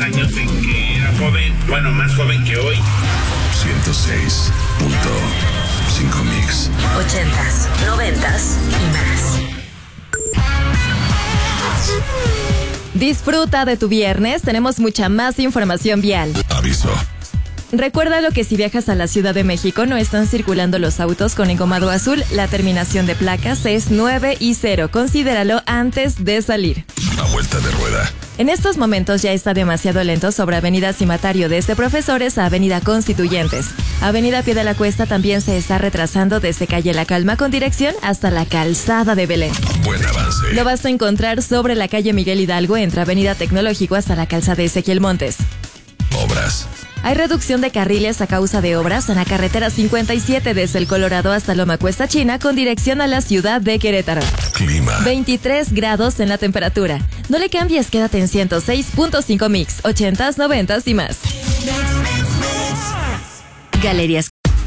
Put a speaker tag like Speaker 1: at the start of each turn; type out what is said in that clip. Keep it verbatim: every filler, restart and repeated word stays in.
Speaker 1: años en que era joven, bueno, más joven que hoy.
Speaker 2: ciento seis punto cinco Mix.
Speaker 3: Ochentas, noventas y más.
Speaker 4: Disfruta de tu viernes, tenemos mucha más información vial.
Speaker 2: Aviso.
Speaker 4: Recuerda lo que si viajas a la Ciudad de México no están circulando los autos con engomado azul, la terminación de placas es nueve y cero. Considéralo antes de salir.
Speaker 2: A vuelta de rueda.
Speaker 4: En estos momentos ya está demasiado lento sobre Avenida Cimatario desde Profesores a Avenida Constituyentes. Avenida Pie de la Cuesta también se está retrasando desde Calle La Calma con dirección hasta la Calzada de Belén.
Speaker 2: Buen avance.
Speaker 4: Lo vas a encontrar sobre la calle Miguel Hidalgo entre Avenida Tecnológico hasta la Calzada de Ezequiel Montes.
Speaker 2: Obras.
Speaker 4: Hay reducción de carriles a causa de obras en la carretera cincuenta y siete desde el Colorado hasta Loma Cuesta China con dirección a la ciudad de Querétaro.
Speaker 2: Clima.
Speaker 4: veintitrés grados en la temperatura. No le cambies, quédate en ciento seis punto cinco Mix, ochentas, noventas y más.
Speaker 3: Galerías